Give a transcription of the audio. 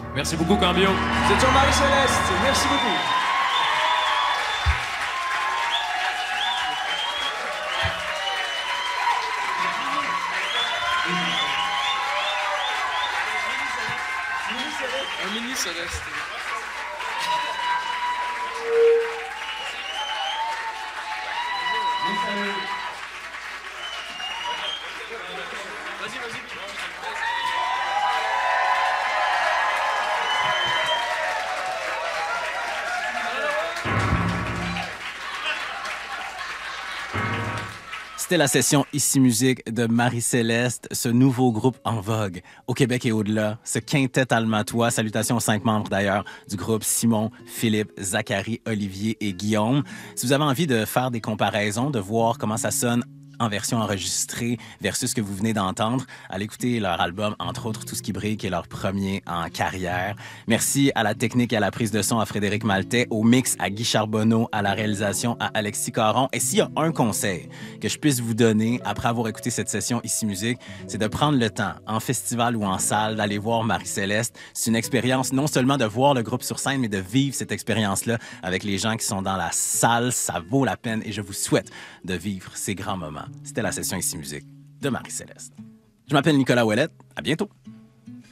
Merci beaucoup, Cambio. Vous êtes sur Marie-Céleste. Merci beaucoup. Un mini Céleste. Vas-y. C'était la session Ici Musique de Marie-Céleste, ce nouveau groupe en vogue au Québec et au-delà, ce quintet almatois, salutations aux 5 membres d'ailleurs du groupe Simon, Philippe, Zachary, Olivier et Guillaume. Si vous avez envie de faire des comparaisons, de voir comment ça sonne en version enregistrée versus ce que vous venez d'entendre, allez écouter leur album, entre autres Tout ce qui brille, qui est leur premier en carrière. Merci à la technique et à la prise de son à Frédéric Maltais, au mix à Guy Charbonneau, à la réalisation à Alexis Caron. Et s'il y a un conseil que je puisse vous donner après avoir écouté cette session Ici Musique, c'est de prendre le temps, en festival ou en salle, d'aller voir Marie-Céleste. C'est une expérience non seulement de voir le groupe sur scène, mais de vivre cette expérience-là avec les gens qui sont dans la salle. Ça vaut la peine et je vous souhaite de vivre ces grands moments. C'était la session Ici Musique de Marie-Céleste. Je m'appelle Nicolas Ouellette. À bientôt.